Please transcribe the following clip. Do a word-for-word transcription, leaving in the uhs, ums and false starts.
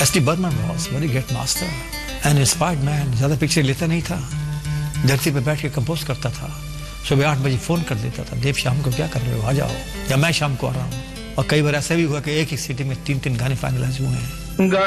S D Burman was very great master and inspired man. ज़्यादा picture लेता नहीं था, धरती पे बैठ के कंपोज करता था। सुबह आठ बजे फ़ोन कर देता था, देव शाम को क्या कर रहे हो, आ जाओ, या मैं शाम को आ रहा हूँ। और कई बार ऐसा भी हुआ कि एक ही सिटी में तीन तीन गाने फाइनलाइज हुए हैं।